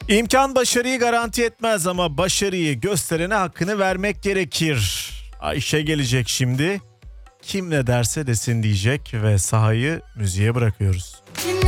İmkan başarıyı garanti etmez ama başarıyı gösterene hakkını vermek gerekir. Ayşe gelecek şimdi. Kim ne derse desin diyecek ve sahayı müziğe bırakıyoruz.